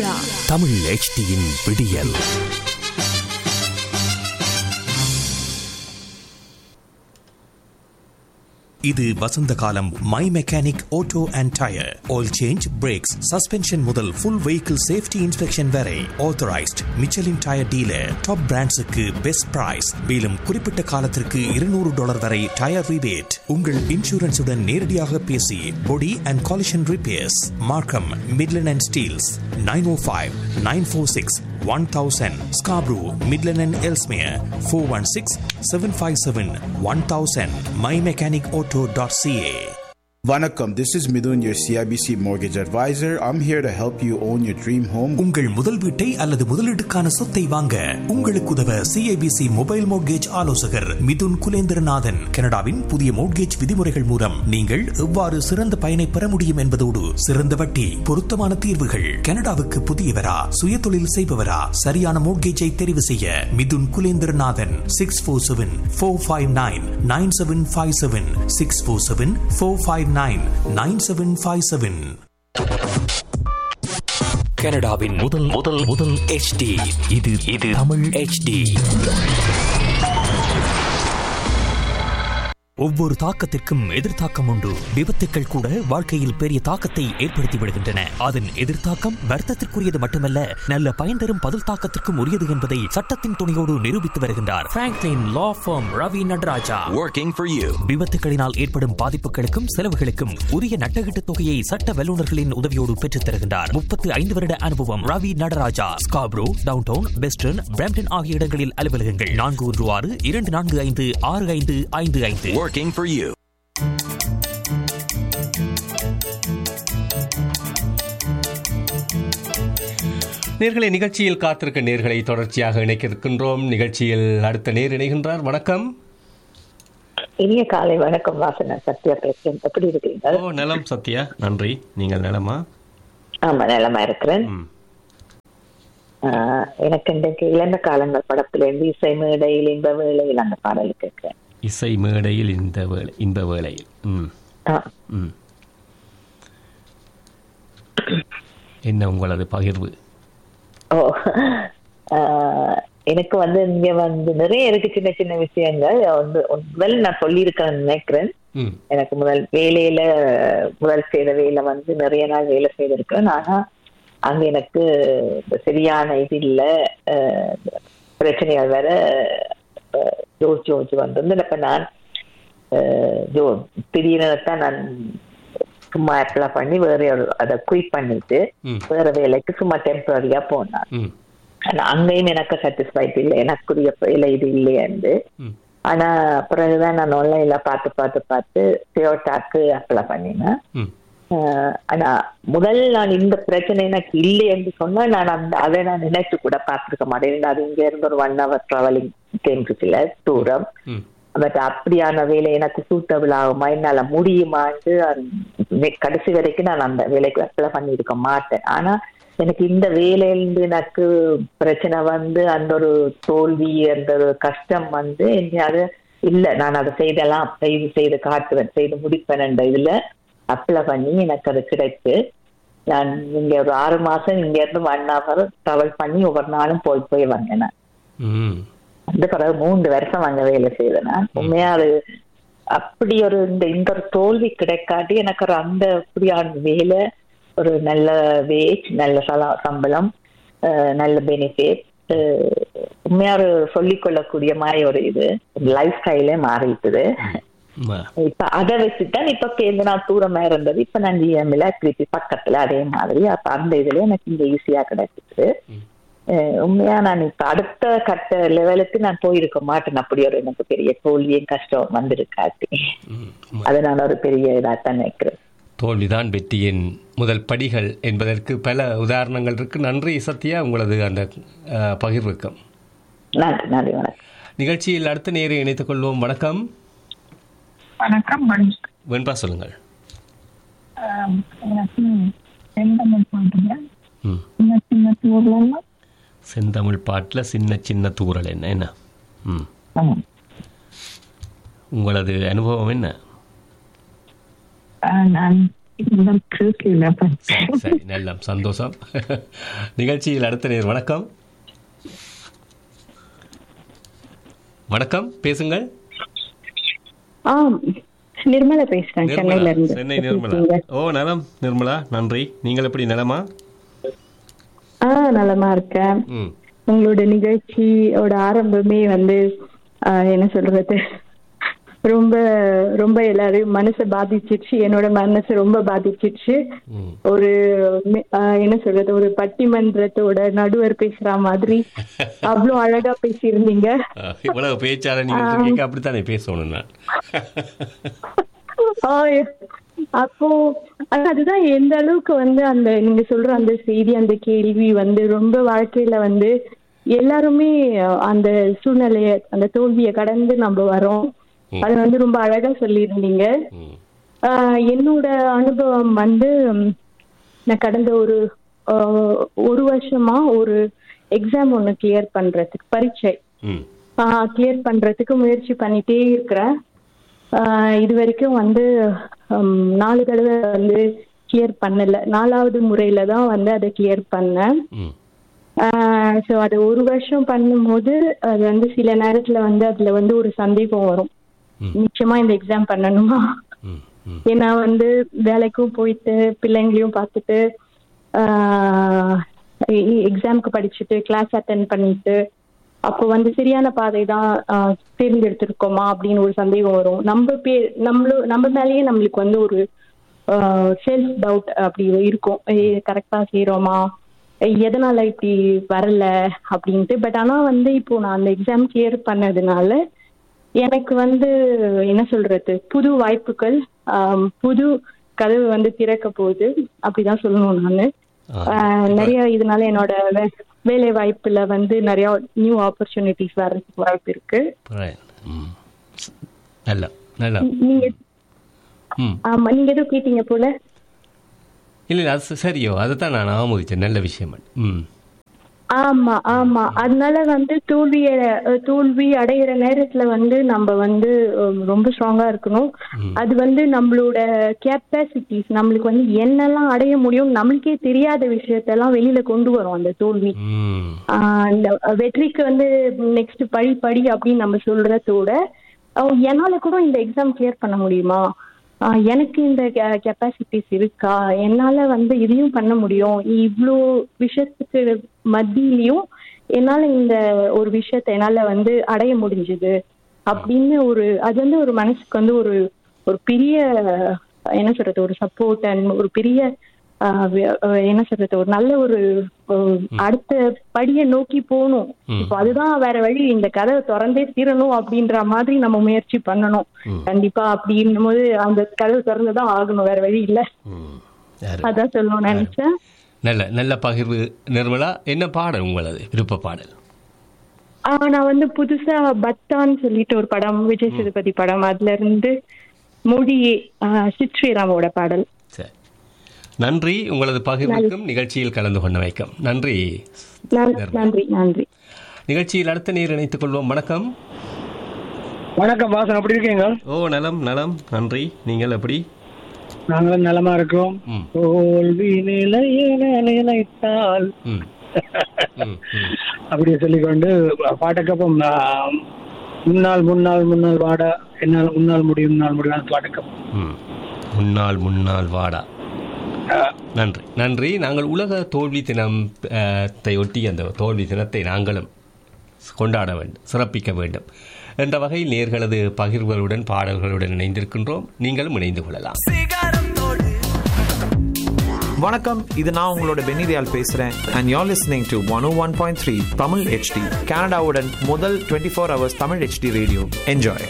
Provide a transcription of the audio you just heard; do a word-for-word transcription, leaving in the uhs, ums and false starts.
Tamil H டியின் விடியல். இது வசந்த காலம். My mechanic auto and tyre oil change, breaks, suspension முதல் ஃபுல் வெஹிக்கிள் சேஃப்டி இன்ஸ்பெக்ஷன் வரை authorised Michelin tyre dealer. Top பிராண்ட்ஸுக்கு best price. மேலும் குறிப்பிட்ட காலத்திற்கு இருநூறு டாலர் வரை டயர் ரிபேட். உங்கள் இன்சூரன்ஸுடன் நேரடியாக பேசி பொடி அண்ட் காலிஷன் ரிப்பேர்ஸ் மார்க்கம், Midland and Steeles. Nine O five nine four six one thousand. Scarborough, Midland and Ellesmere four one six seven five seven one thousand. my mechanic auto dot c a. Vanakkam, this is Midun, your C I B C mortgage advisor. I'm here to help you own your dream home. உங்கள் முதல் வீட்டை அல்லது முதலீட்டுக்கான சொத்தை வாங்க உங்களுக்கு உதவ C I B C mobile mortgage ஆலோசகர் மிதுன் குலேந்திரநாதன். கனடாவின் புதிய மோட்கேஜ் விதிமுறைகள் மூலம் நீங்கள் எவ்வாறு சிறந்த பயனை பெற முடியும் என்பதோடு சிறந்த வட்டி, பொருத்தமான தீர்வுகள். கனடாவுக்கு புதியவரா, சுய தொழில் செய்பவரா, சரியான மோட்கேஜை தெரிவு செய்ய Mithun Kulendranathan. Six four seven four five nine nine seven five seven six four seven four five nine nine seven five seven. கனடாவின் முதல் முதல் முதல் எச் டி. இது இது தமிழ் எச் டி. ஒவ்வொரு தாக்கத்திற்கும் எதிர்த்தாக்கம் உண்டு. விபத்துக்கள் கூட வாழ்க்கையில் பெரிய தாக்கத்தை ஏற்படுத்தி விடுகின்றன. அதன் எதிர்த்தாக்கம் வர்த்தத்திற்குரியது மட்டுமல்ல, நல்ல பயன் தரும் பதில் தாக்கத்திற்கும் உரியது என்பதை சட்டத்தின் துணையோடு நிரூபித்து வருகின்றார் Franklin law form Ravi Nataraja. Working for you. விபத்துகளினால் ஏற்படும் பாதிப்புகளுக்கும் செலவுகளுக்கும் உரிய நட்டகீட்டு தொகையை சட்ட வல்லுநர்களின் உதவியோடு பெற்றுத் தருகின்றார். முப்பத்தி ஐந்து வருட அனுபவம் Ravi Nataraja. Scarborough, downtown, western, Brampton ஆகிய இடங்களில் அலுவலகங்கள். நான்கு ஒன்று ஆறு இரண்டு நான்கு ஐந்து ஆறு ஐந்து ஐந்து ஐந்து. Working for you. நேர்களை நிகழ்ச்சியில் காத்திருக்க நேர்களை தொடர்ச்சியாக இணைக்கின்றோம். நிகழ்ச்சியில் அடுத்த நேர் இணைகின்றார். வணக்கம். இனிய காலை வணக்கம். வாசனா, சத்யா பேசுறேன். எப்படி இருக்கீங்க? ஓ, நலம் சத்யா, நன்றி. நீங்கள் நலமா? ஆமா, நலமா இருக்கிறேன். எனக்கு இன்றைக்கு இளந்த காலங்கள் படத்திலிருந்து இசை மேடையில் இன்ப வேளையில் அந்த பாடல் கேட்கிறேன். இசை மேடையில் இந்த வேளை இன்ப வேளையில். என்ன உங்களது பகிர்வு? ஓ, எனக்கு வந்து இங்க வந்து நிறைய இருக்கு சின்ன சின்ன விஷயங்கள். வந்து முதல் நான் சொல்லியிருக்கேன்னு நினைக்கிறேன். எனக்கு முதல் வேலையில முதல் செய்த வேலை வந்து நிறைய நாள் வேலை செய்திருக்கேன். ஆனா அங்க எனக்கு சரியான இது இல்லை, பிரச்சனைகள் வேற ஜோதிச்சு ஜோதிச்சு வந்திருந்து. இப்ப நான் ஜோ திடீர்னு நான் சும்மா அப்ளை பண்ணி வேற ஒரு அதை குயிட் பண்ணிட்டு வேற வேலைக்கு சும்மா டெம்பரரியா போனான். ஆனா அங்கேயும் எனக்கு சாட்டிஸ்ஃபைட் இல்லை, எனக்குரிய வேலை இது இல்லையண்டு. ஆனா பிறகுதான் நான் ஆன்லைன்ல பார்த்து பார்த்து பார்த்து டொயோட்டாக்கு அப்ளை பண்ணினேன். ஆனா முதல் நான் இந்த பிரச்சனை எனக்கு இல்லை என்று சொன்னா நான் அந்த அதை நான் நினைச்சு கூட பார்த்துருக்க மாட்டேன். அது இங்க இருந்து ஒரு ஒன் ஹவர் டிராவலிங் கேம்பிச்சுல தூரம். பட் அப்படியான வேலை எனக்கு சூட்டபிள் ஆகுமா, என்னால முடியுமான்னு கடைசி வரைக்கும் நான் அந்த வேலைக்கு அப்ளை பண்ணியிருக்க மாட்டேன். ஆனா எனக்கு இந்த வேலையிலிருந்து எனக்கு பிரச்சனை வந்து அந்த ஒரு தோல்வி, அந்த ஒரு கஷ்டம் வந்து என்ன அது இல்லை, நான் அதை செய்தெல்லாம் செய்து செய்து காட்டுவேன், செய்து முடிப்பேன் என்ற இதுல அப்ளை பண்ணி எனக்கு அது கிடைத்து நான் இங்க ஒரு ஆறு மாசம் இங்க இருந்து ஒன் ஹவர் டிராவல் பண்ணி ஒவ்வொரு நாளும் போய் போய் வந்தேன். அந்த பிறகு மூன்று வருஷம் அங்க வேலை செய்தேன். உண்மையா அது அப்படி ஒரு இந்த இந்த ஒரு தோல்வி கிடைக்காட்டி எனக்கு ஒரு அந்த அப்படியான வேலை, ஒரு நல்ல வேஜ், நல்ல சம்பளம், நல்ல பெனிஃபிட், உண்மையா ஒரு சொல்லிக்கொள்ளக்கூடிய மாதிரி ஒரு இது லைஃப் ஸ்டைலே மாறிட்டுது. இப்ப அதை வச்சுதான் இப்ப கேள்வி நான் தூரமா இருந்தது, இப்ப நான் ஜிஎம்ல திருப்பி பக்கத்துல அதே மாதிரி. அப்ப அந்த இதுல எனக்கு இங்க ஈஸியா கிடைச்சிட்டு உண்மையா நான் இப்ப அடுத்த கட்ட லெவலுக்கு நான் போயிருக்க மாட்டேன். அப்படி ஒரு எனக்கு பெரிய தோல்வியும் கஷ்டம் வந்திருக்காட்டி அதை நான் ஒரு பெரிய இதாத்தான் நினைக்கிறேன். தோல்விதான் வெற்றியின் முதல் படிகள் என்பதற்கு பல உதாரணங்கள் இருக்கு. நன்றி சத்யா, உங்களது அந்த பகிர்வுக்கும் நன்றி. நன்றி, வணக்கம். நிகழ்ச்சியில் அடுத்த நேரை இணைத்துக் கொள்வோம். வணக்கம். வணக்கம். வெண்பா, சொல்லுங்கள். செந்தமிழ் பாட்டுல சின்ன சின்ன தூரல் என்ன என்ன உங்களது அனுபவம் என்ன? நான் சரி சரி நல்ல சந்தோஷம். நிகழ்ச்சியில் அடுத்த நேர் வணக்கம். வணக்கம், பேசுங்கள். நிர்மலா பேசுறேன், சென்னையில இருந்து. சென்னை நிர்மலா. ஓ நலம் நிர்மலா, நன்றி. நீங்கள் எப்படி நலமா? ஆ நலமா இருக்கேன். உங்களோட நிகழ்ச்சியோட ஆரம்பமே வந்து என்ன சொல்றது, ரொம்ப ரொம்ப எல்லாரும் மனசை பாதிச்சிருச்சு, என்னோட மனசு ரொம்ப பாதிச்சிருச்சு. ஒரு என்ன சொல்றது, ஒரு பட்டிமன்றத்தோட நடுவர் பேசுற மாதிரி அவ்வளவு அழகா பேசியிருந்தீங்க. இவ்வளவு பேச்சாள நீங்க அப்படித்தானே பேசணும். நான் அப்போ அதுதான் எந்த அளவுக்கு வந்து அந்த நீங்க சொல்ற அந்த செய்தி, அந்த கேள்வி வந்து ரொம்ப வாழ்க்கையில வந்து எல்லாருமே அந்த சூழ்நிலைய, அந்த தோல்வியை கடந்து நம்ம வரோம். அது வந்து ரொம்ப அழகா சொல்லியிருந்தீங்க. ஆஹ் என்னோட அனுபவம் வந்து, நான் கடந்த ஒரு ஒரு வருஷமா ஒரு எக்ஸாம் ஒண்ணு கிளியர் பண்றதுக்கு, பரீட்சை ஆஹ் கிளியர் பண்றதுக்கு முயற்சி பண்ணிட்டே இருக்கிறேன். ஆஹ் இது வரைக்கும் வந்து நாலு தடவை வந்து கிளியர் பண்ணல, நாலாவது முறையில தான் வந்து அதை கிளியர் பண்ணேன். ஆஹ் ஸோ அது ஒரு வருஷம் பண்ணும்போது அது வந்து சில நேரத்துல வந்து அதுல வந்து ஒரு சந்தேகம் வரும், நிச்சயமா இந்த எக்ஸாம் பண்ணணுமா? ஏன்னா வந்து வேலைக்கும் போயிட்டு பிள்ளைங்களையும் பார்த்துட்டு ஆஹ் எக்ஸாமுக்கு படிச்சுட்டு கிளாஸ் அட்டென்ட் பண்ணிட்டு அப்போ வந்து சரியான பாதை தான் தேர்ந்தெடுத்திருக்கோமா அப்படின்னு ஒரு சந்தேகம் வரும். நம்ம பே நம்மளும் நம்ம மேலேயே நம்மளுக்கு வந்து ஒரு செல்ஃப் டவுட் அப்படி இருக்கும், கரெக்டா செய்யறோமா, எதனால இப்படி வரல அப்படின்ட்டு. பட் ஆனா வந்து இப்போ நான் அந்த எக்ஸாம் கிளியர் பண்ணதுனால எனக்கு வந்து என்ன சொல்றது, புது வாய்ப்புகள், புது கதவு வந்து திறக்க போகுது அப்படிதான் சொல்லணும். நானு நிறைய இதனால என்னோட வேலை வாய்ப்புல வந்து நிறைய நியூ ஆப்பர்ச்சுனிட்டிஸ் வர்றதுக்கு வாய்ப்பு இருக்கு. நீங்க ஆமா நீங்க எதுவும் கேட்டீங்க போல. இல்ல அது சரியோ, அதுதான் நான் ஆமோதிச்சேன். நல்ல விஷயம். ஆமா ஆமா அதனால வந்து தோல்விய தோல்வி அடைகிற நேரத்துல வந்து நம்ம வந்து ரொம்ப ஸ்ட்ராங்கா இருக்கணும். அது வந்து நம்மளோட கெப்பாசிட்டிஸ், நம்மளுக்கு வந்து என்னெல்லாம் அடைய முடியும் நம்மளுக்கே தெரியாத விஷயத்தெல்லாம் வெளியில கொண்டு வரும் அந்த தோல்வி. ஆஹ் இந்த வெற்றிக்கு வந்து நெக்ஸ்ட் படி படி அப்படின்னு நம்ம சொல்றதோட, என்னால கூட இந்த எக்ஸாம் கிளியர் பண்ண முடியுமா, எனக்கு இந்த கெப்பாசிட்டிஸ் இருக்கா, என்னால வந்து இதையும் பண்ண முடியும், இவ்வளோ விஷயத்துக்கு மத்தியிலையும் என்னால இந்த ஒரு விஷயத்த என்னால வந்து அடைய முடிஞ்சுது அப்படின்னு ஒரு, அது வந்து ஒரு மனசுக்கு வந்து ஒரு ஒரு பெரிய என்ன சொல்றது, ஒரு சப்போர்ட் அண்ட் ஒரு பெரிய என்ன சொல்றது, ஒரு நல்ல ஒரு அடுத்த படியை நோக்கி போகணும். இப்போ அதுதான் வேற வழி, இந்த கதவை திறந்தே தீரணும் அப்படின்ற மாதிரி நம்ம முயற்சி பண்ணணும் கண்டிப்பா. அப்படின்னும் போது அந்த கதவு திறந்துதான் ஆகணும், வேற வழி இல்ல. அதான் சொல்லணும்னு நினைச்சேன். நல்ல நல்ல பகிர்வு நிர்மலா. என்ன பாடல் உங்களது விருப்ப பாடல்? ஆஹ் நான் வந்து புதுசா பத்தான்னு சொல்லிட்டு ஒரு படம், விஜய் சேதுபதி படம், அதுல இருந்து மொழியே சித்ரீராமோட பாடல். சரி, நன்றி உங்களது பகிர்வுக்கும் நிகழ்ச்சியில் கலந்து கொண்ட வைக்கும். நன்றி நன்றி நன்றி. நிகழ்ச்சியில் அடுத்த நீர் இணைத்துக் கொள்வோம். வணக்கம். வணக்கம் வாசன், எப்படி இருக்கீங்க? ஓ நலம் நலம், நன்றி. நீங்கள் எப்படி? நாங்களும் நலமா இருக்கோம். தோல்வி நிலையில நினைத்தால் அப்படியே சொல்லிக்கொண்டு பாட்டுக்கப்பம் முன்னாள் முன்னாள் முன்னாள் வாடா, என்னால் முன்னால் முடியும் முன்னால் முடியும் பாட்டுக்கப்பம் முன்னாள் முன்னாள் வாடா. நன்றி நன்றி. நாங்கள் உலக தோல்வி தினத்தை ஒட்டி அந்த தோல்வி தினத்தை நாங்களும் கொண்டாட வேண்டும், சிறப்பிக்க வேண்டும் என்ற வகையில் நேர்களது பகிர்வுகளுடன் பாடல்களுடன் இணைந்திருக்கின்றோம். நீங்களும் இணைந்து கொள்ளலாம். வணக்கம், இது நான் உங்களோட பெனிதியால் பேசுறேன். And you are listening to one O one point three Tamil HD, கனடாவுடன் முதல் twenty four hours Tamil HD radio. Enjoy.